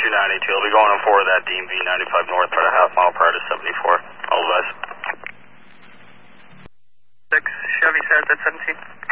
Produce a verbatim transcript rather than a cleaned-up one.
two ninety-two. I'll be going on for that D M V ninety-five north, about a half mile prior to seventy-four. All the best. six Chevy Sarasota seventeen.